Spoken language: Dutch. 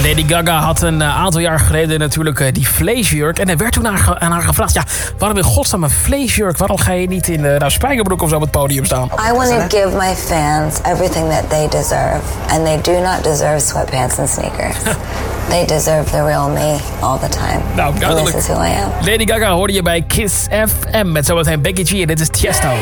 Lady Gaga had een aantal jaar geleden natuurlijk die vleesjurk. En er werd toen aan haar gevraagd... ja, waarom in godsnaam een vleesjurk? Waarom ga je niet in spijkerbroek of zo op het podium staan? I want to give my fans everything that they deserve. And they do not deserve sweatpants and sneakers. They deserve the real me all the time. Nou, duidelijk. And this is who I am. Lady Gaga hoorde je bij Kiss FM met zometeen Becky G en dit is Tiesto.